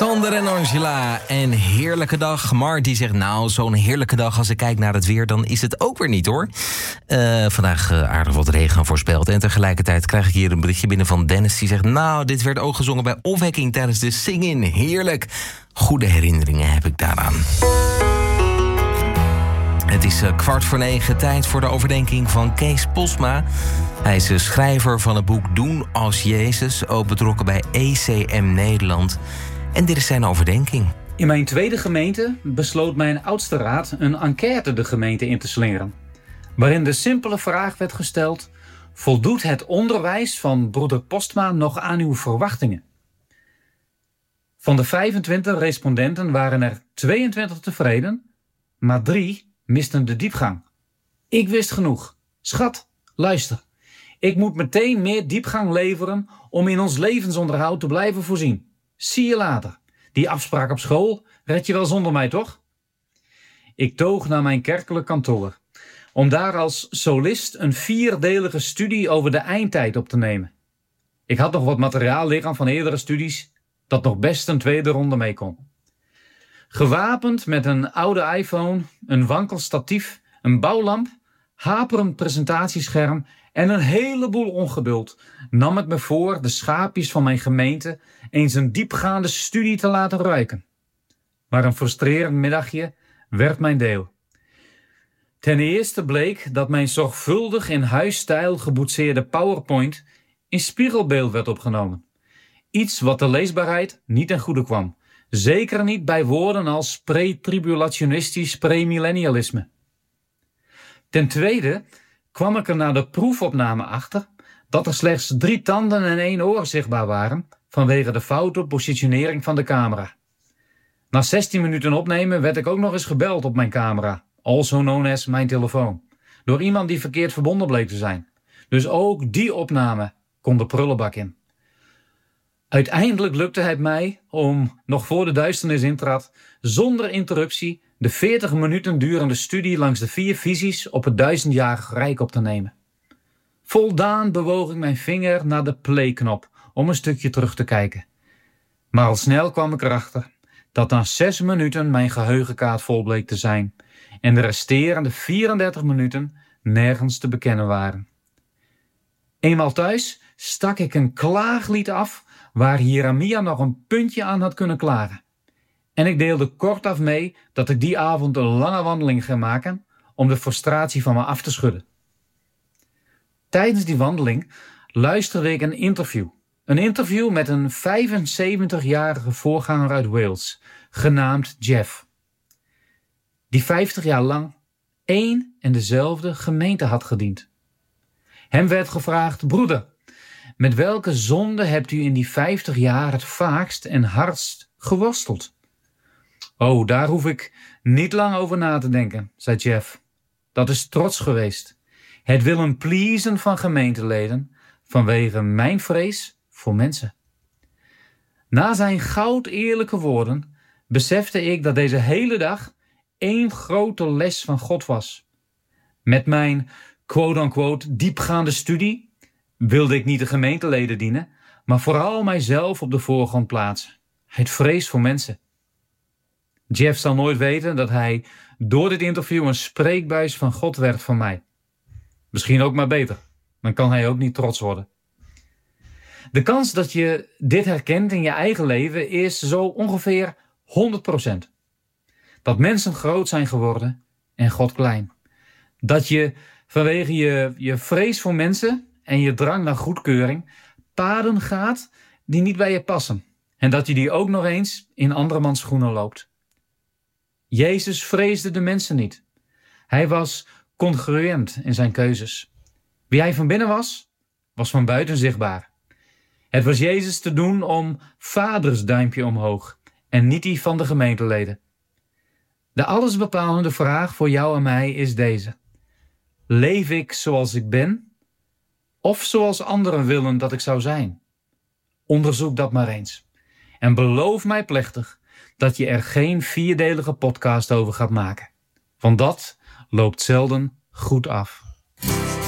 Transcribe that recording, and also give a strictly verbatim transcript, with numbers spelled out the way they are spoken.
Sander en Angela, een heerlijke dag. Mart die zegt, nou, zo'n heerlijke dag als ik kijk naar het weer, dan is het ook weer niet, hoor. Uh, vandaag uh, aardig wat regen voorspeld. En tegelijkertijd krijg ik hier een berichtje binnen van Dennis. Die zegt, nou, dit werd ook gezongen bij opwekking tijdens de sing-in. Heerlijk. Goede herinneringen heb ik daaraan. Het is uh, kwart voor negen, tijd voor de overdenking van Kees Posma. Hij is de schrijver van het boek Doen als Jezus, ook betrokken bij E C M Nederland. En dit is zijn overdenking. In mijn tweede gemeente besloot mijn oudste raad een enquête de gemeente in te slingeren, waarin de simpele vraag werd gesteld: voldoet het onderwijs van broeder Postma nog aan uw verwachtingen? Van de vijfentwintig respondenten waren er tweeëntwintig tevreden, maar drie misten de diepgang. Ik wist genoeg. Schat, luister. Ik moet meteen meer diepgang leveren om in ons levensonderhoud te blijven voorzien. Zie je later. Die afspraak op school red je wel zonder mij, toch? Ik toog naar mijn kerkelijk kantoor om daar als solist een vierdelige studie over de eindtijd op te nemen. Ik had nog wat materiaal liggen van eerdere studies dat nog best een tweede ronde mee kon. Gewapend met een oude iPhone, een wankel statief, een bouwlamp, haperend presentatiescherm en een heleboel ongeduld nam ik me voor de schaapjes van mijn gemeente eens een diepgaande studie te laten ruiken. Maar een frustrerend middagje werd mijn deel. Ten eerste bleek dat mijn zorgvuldig in huisstijl geboetseerde PowerPoint in spiegelbeeld werd opgenomen. Iets wat de leesbaarheid niet ten goede kwam. Zeker niet bij woorden als pre-tribulationistisch premillennialisme. Ten tweede kwam ik er na de proefopname achter dat er slechts drie tanden en één oor zichtbaar waren vanwege de foute positionering van de camera. Na zestien minuten opnemen werd ik ook nog eens gebeld op mijn camera, also known as mijn telefoon, door iemand die verkeerd verbonden bleek te zijn. Dus ook die opname kon de prullenbak in. Uiteindelijk lukte het mij om, nog voor de duisternis intrad, zonder interruptie de veertig minuten durende studie langs de vier visies op het duizendjarig rijk op te nemen. Voldaan bewoog ik mijn vinger naar de play-knop om een stukje terug te kijken. Maar al snel kwam ik erachter dat na zes minuten mijn geheugenkaart vol bleek te zijn en de resterende vierendertig minuten nergens te bekennen waren. Eenmaal thuis stak ik een klaaglied af waar Jeremia nog een puntje aan had kunnen klagen. En ik deelde kortaf mee dat ik die avond een lange wandeling ging maken om de frustratie van me af te schudden. Tijdens die wandeling luisterde ik een interview. Een interview met een vijfenzeventigjarige voorganger uit Wales, genaamd Jeff. Die vijftig jaar lang één en dezelfde gemeente had gediend. Hem werd gevraagd: broeder, met welke zonde hebt u in die vijftig jaar het vaakst en hardst geworsteld? Oh, daar hoef ik niet lang over na te denken, zei Jeff. Dat is trots geweest. Het willen pleasen van gemeenteleden vanwege mijn vrees voor mensen. Na zijn goud eerlijke woorden besefte ik dat deze hele dag één grote les van God was. Met mijn quote-unquote diepgaande studie wilde ik niet de gemeenteleden dienen, maar vooral mijzelf op de voorgrond plaatsen. Het vrees voor mensen. Jeff zal nooit weten dat hij door dit interview een spreekbuis van God werd van mij. Misschien ook maar beter. Dan kan hij ook niet trots worden. De kans dat je dit herkent in je eigen leven is zo ongeveer honderd procent. Dat mensen groot zijn geworden en God klein. Dat je vanwege je, je vrees voor mensen en je drang naar goedkeuring paden gaat die niet bij je passen. En dat je die ook nog eens in andermans schoenen loopt. Jezus vreesde de mensen niet. Hij was congruent in zijn keuzes. Wie hij van binnen was, was van buiten zichtbaar. Het was Jezus te doen om vaders duimpje omhoog en niet die van de gemeenteleden. De allesbepalende vraag voor jou en mij is deze: leef ik zoals ik ben of zoals anderen willen dat ik zou zijn? Onderzoek dat maar eens. En beloof mij plechtig dat je er geen vierdelige podcast over gaat maken. Want dat loopt zelden goed af.